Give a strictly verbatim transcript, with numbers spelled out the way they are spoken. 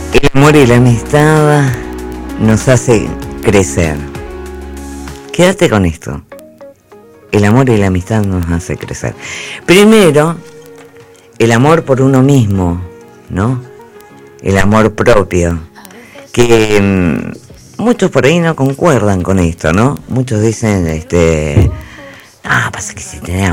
El amor y la amistad nos hace crecer. Quédate con esto. El amor y la amistad nos hace crecer. Primero, el amor por uno mismo, ¿no? El amor propio. Que mmm, muchos por ahí no concuerdan con esto, ¿no? Muchos dicen, este, ah, pasa que si tenés